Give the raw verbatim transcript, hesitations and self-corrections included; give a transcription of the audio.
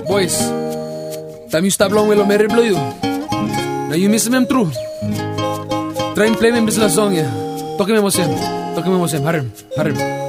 Boys, time you stop long with me blow you. Now you miss me true. Try and play me this song, yeah. Toque me emotion. Toque me emotion. Harim, harim.